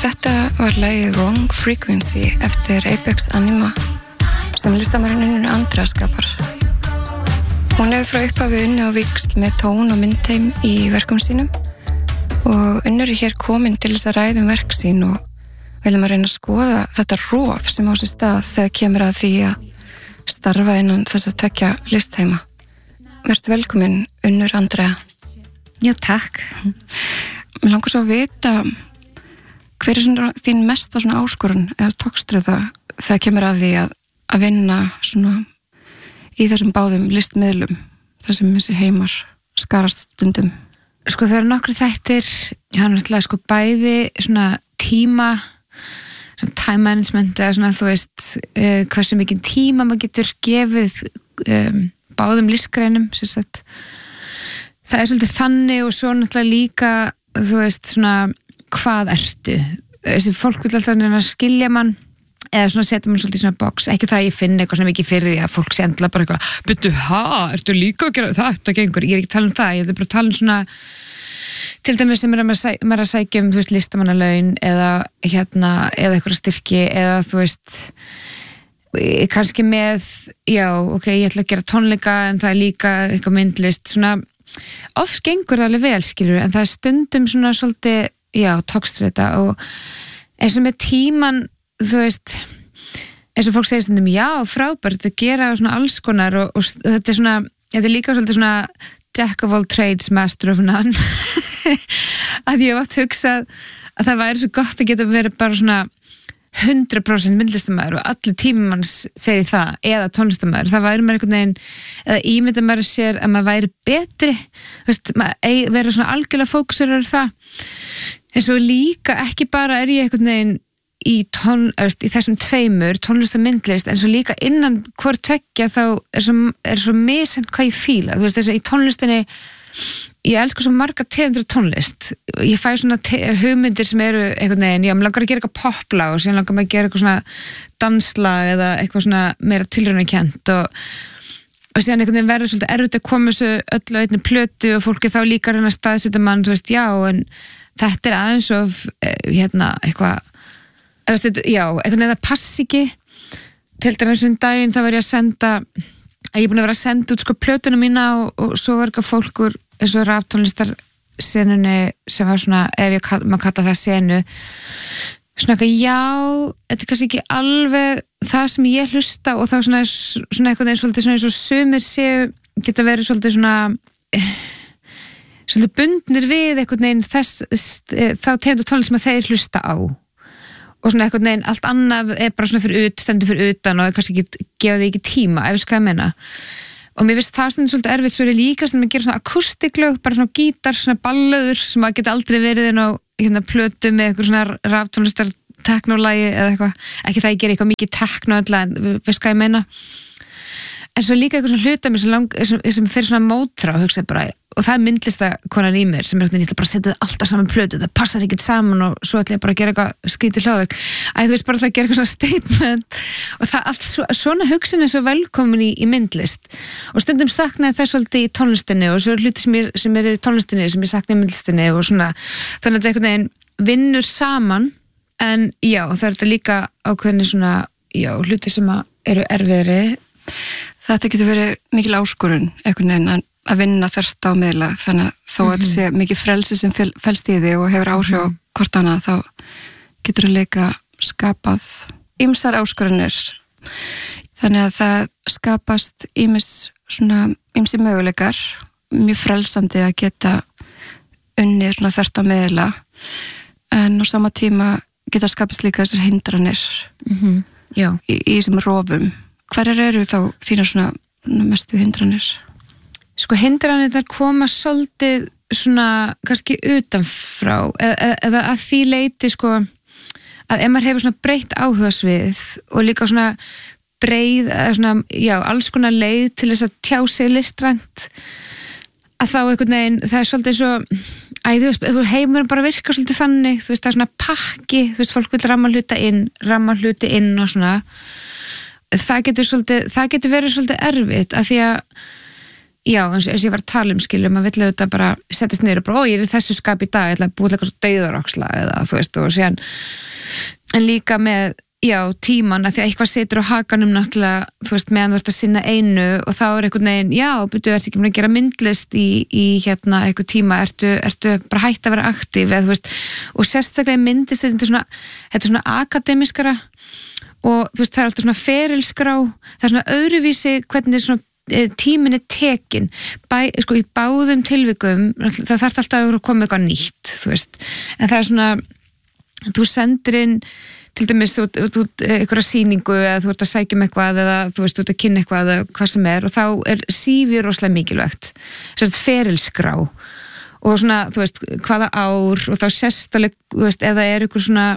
Þetta var lagið Wrong Frequency eftir Apex Anima sem listamærin Andrea skapar. Hún hefur frá upphafi unni á víxl með tón og myndheim í verkum sínum og Unnur hér komin til þess að ræða verk sín og viljum að reyna að skoða þetta rof sem á sér stað þegar kemur að því að starfa innan þess að tvekja listheima. Vertu velkomin Unnur Andrea. Já, takk. Mér langar svo að vita hver svona þín mesta svona áskorun eða togstreiða þegar kemur að því að vinna svona í þessum báðum listmiðlum þar sem þessi heimar skarast stundum? Sko það eru nokkru þættir, náttúrulega sko bæði svona tíma, svona time management eða svona þú veist hversu mikið tíma maður getur gefið báðum listgreinum sem sagt. Það svolítið þannig og svo náttúrulega líka þú veist svona hvað ertu? Þessi fólk vil alltaf að skilja mann eða svona setja mann svolítið í svona box, ekki það að ég finn eitthvað svona mikið fyrir því að fólk sé endilega bara eitthvað byrju, ertu líka að gera þetta gengur? Ég er ekki að tala um það, ég er bara að tala um svona til dæmis sem maður að sækja þú veist, listamannalaun eða eða eitthvað styrki eða þú veist kannski með ok, ég ætla að gera tónleika en það er líka eitthvað myndlist svona, oft gengur það alveg vel skilur, en það er stundum svona svolítið togstreita og eins og með tíman þú veist eins og fólk segir stundum frábært að gera svona alls konar og þetta er svona, þetta er líka svolítið svona jack of all trades, master of none að ég hef oft hugsað að það væri svo gott að geta verið bara svona 100% myndlistamæður og allir tímans fer í það eða tónlistamæður, það væri maður einhvern veginn eða ímynda maður sér að maður væri betri þú veist, maður verið svona algjörlega fókusur á það en svo líka ekki bara er ég einhvern veginn í þessum tveimur tónlist og myndlist en svo líka innan hvort tveggja þá er svo misjafnt hvað ég fíla þú veist þess að í tónlistinni ég elskar svo marga tegundir tónlist ég fæ svona hugmyndir sem eru einhvern veginn, mér langar að gera eitthvað poplag og síðan langar maður að gera eitthvað svona danslag eða eitthvað svona meira tilraunarkennt og síðan einhvern veginn verður svolítið erfitt að koma þessu öllu á einni plötu og fólki þá líka reyna að staðsetja mann, þú veist, en þetta er aðeins of eitthvað einhvern veginn það passi ekki til dæmis daginn þá var ég að senda ég er búin að vera að senda út sko plötuna mína og svo var eitthvað fólk úr eins og raftónlistarsenunni sem var svona, ef maður kalla það senu svona eitthvað, þetta er kannski ekki alveg það sem ég hlusta og þá svona eitthvað eins svolítið svona eins og sumir séu geta verið svolítið svona svolítið bundnir við einhvern veginn þá tegundu tónlist sem þeir hlusta á og svona einhvern veginn allt annað er bara svona stendur fyrir utan og það kannski ekki gefa því ekki tíma, ef hvað ég meina og mér finnst það svolítið erfitt svo er líka sem að gera svona akústiklög, bara svona gítar, svona ballöður sem að geta aldrei verið inn á plötu með eitthvað svona raftónlistar teknolagi eða eitthvað, ekki það ég gera eitthvað mikið tekno en veist hvað ég meina en svo líka eitthvað svona hluta mér sem fyrir svona mótra og hugsa bara og það er myndlistakonan í mér sem er ég ætla bara að setja það alltaf saman plötu það passar ekkert saman og svo ætla ég bara að gera eitthvað skrítið hljóðverk þú veist bara að gera eitthvað svona statement og það allt svona hugsun er svo velkomin í myndlist og stundum saknaði það svolítið í tónlistinni og svo er hluti sem er í tónlistinni sem ég saknaði í myndlistinni og svona þannig að þetta einhvern veginn vinnur saman en það er þetta líka ákveðinni svona hluti sem eru erfiðri. Þetta getur verið mikil áskorun einhvern veginn að vinna þörft á miðla þannig að þó að þetta sé mikið frelsi sem felst í því og hefur áhrif á hvort annað þá getur það líka skapað ýmsar áskorunir þannig að það skapast ýmsi möguleikar mjög frelsandi að geta unnið svona þörft á miðla en á sama tíma geta skapast líka þessar hindranir í þessum rofum. Hverjar eru þá þínar svona mestu hindranir? Sko hindranir þar koma svolítið svona kannski utanfrá eða að því leiti sko að ef maður hefur svona breytt áhugasvið og líka svona breið svona, alls konar leið til þess að tjá sig listrænt að þá einhvern veginn, það er svolítið svo þú veist, heimurinn bara virkar svolítið þannig, þú veist, það er svona pakki þú veist, fólk vil ramma hluti inn og svona það getur verið svolítið erfitt af því að já, eins og ég var að tala skilur, maður vill auðvitað bara setjast niður og bara, ég er í þessu skap í dag, ég ætla að búið eitthvað svo dauðaroksla eða þú veist, og síðan en líka með, já, tíman að því að eitthvað situr á hakanum náttúrulega, þú veist, meðan þú ert að sinna einu og þá einhvern veginn, já, ertu ekki búin að gera myndlist í hérna eitthvað tíma, ertu bara hætt að vera aktíf eða þú veist, og sérstaklega myndlist þetta er svona akademiskara og þú veist, það er alltaf svona ferilskrá, það er svona öðruvísi hvernig svona tíminn er tekin sko í báðum tilvikum það þarf alltaf að koma eitthvað nýtt þú veist, en það er svona þú sendir inn til dæmis þú einhverja sýningu eða þú ert að sækja eitthvað eða þú veist, þú ert að kynna eitthvað eða hvað sem og þá er CV rosalega mikilvægt sérst ferilskrá og svona, þú veist, hvaða ár og þá sérstaleg, þú veist, ef það er einhver svona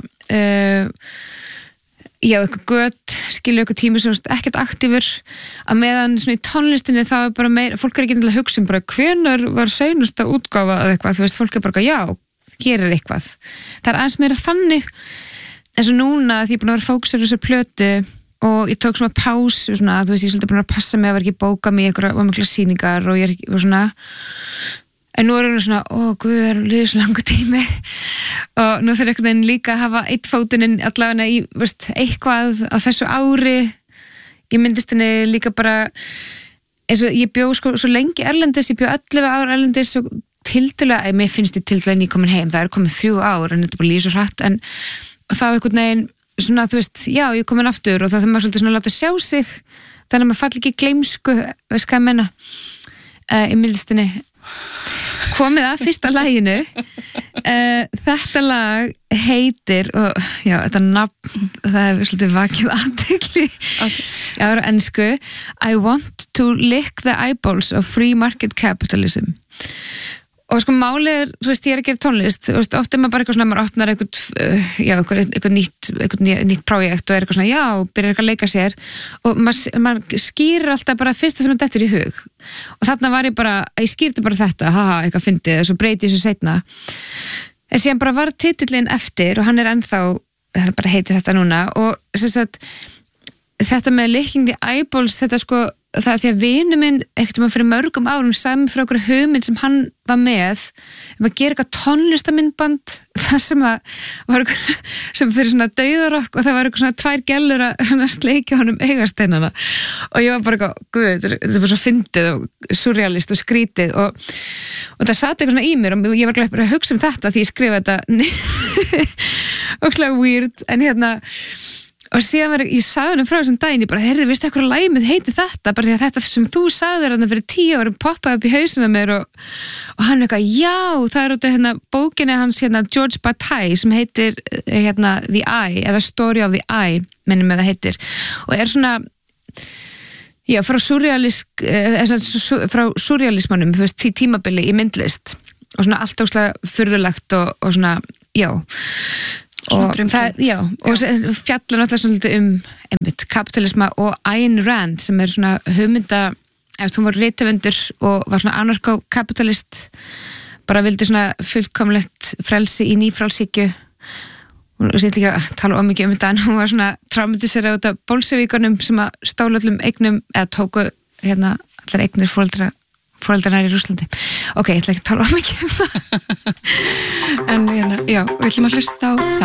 já, eitthvað gött, skilur eitthvað tími sem ekkert aktífur, að meðan svona í tónlistinni þá er bara meira, fólk er ekki að hugsa bara hvenær var seinasta útgáfa eða eitthvað, þú veist, fólk er bara já, gerir eitthvað. Það er aðeins meira þannig, eins og núna því ég er búin að vera fókusur á þessu plötu og ég tók svona pásu, svona, þú veist, ég er svolítið búin að passa mig að vera ekki bóka mig einhverja mikla sýningar og ég er ekki, og svona en nú er hún svona, guð, það er liðið svo langur tími og nú þarf einhvern veginn líka að hafa eitt fótuninn allavega í, veist, eitthvað á þessu ári ég myndist henni líka bara eins og ég bjó sko svo lengi erlendis, ég bjó 11 ár erlendis og tildulega, mér finnst ég tildulega nýkomin heim, það er komið 3 ár en þetta bara líður svo hratt en þá einhvern veginn svona, þú veist, já, ég er komin aftur og þá þarf maður svolítið svona að láta sjá sig þannig að maður falli ekki í gleymsku, veist hvað ég menna í myndlistinni komið að fyrsta laginu þetta lag heitir og já, þetta nafn það hefur svolítið vakið athygli það er á ensku I want to lick the eyeballs of free market capitalism og sko málið er, þú veist, ég er að gera tónlist þú veist, oft er maður bara eitthvað svona, maður opnar eitthvað nýtt projekt og er eitthvað svona, já, byrjar eitthvað að leika sér og maður skýrir alltaf bara fyrsta sem er dettur í hug og þarna var ég bara, ég skýrti bara þetta eitthvað fyndið, svo breyti ég svo seinna en síðan bara var titillinn eftir og hann er ennþá, það bara heitir þetta núna og sem sagt þetta með licking the eyeballs, þetta sko það er því að vinu minn ekkert fyrir mörgum árum sagði mér frá okkur hugmynd sem hann var með að gera eitthvað tónlistamindband það sem var sem fyrir svona dauðarokk og það var eitthvað svona 2 gellur að sleikja honum eigasteinana og ég var bara eitthvað, guð, þetta er bara svo fyndið og surrealist og skrítið og það sat eitthvað svona í mér og ég var glæð bara að hugsa þetta því ég skrifa þetta og slag weird en hérna og síðan var ég sagði henni frá þessum daginn ég bara, heyrðu, veistu hvað lagið heitir þetta bara því að þetta sem þú sagði þér fyrir 10 árum poppaði upp í hausina mér og hann eitthvað, já, það er út af hérna bókinni hans hérna George Bataille sem heitir hérna The Eye eða Story of the Eye, minnum með það heitir og er svona já, frá surrealismanum, þú veist, því tímabili í myndlist og svona allt óslega furðulegt og svona, já og það, já, og fjallar náttúrulega svolítið kapitalisma og Ayn Rand sem er svona hugmynda, hún var rithöfundur og var svona anarko-kapitalist bara vildi svona fullkomlegt frelsi í nýfrálshyggju og ég ætla ekki að tala mikið þetta en hún var svona traumatiserað út af bolsevíkunum sem að stálu öllum eignum eða tóku hérna allar eignir foreldrarnar í Rússlandi. Ok, ég ætla ekki að tala mikið það. En já, við ætlum að hlusta á það.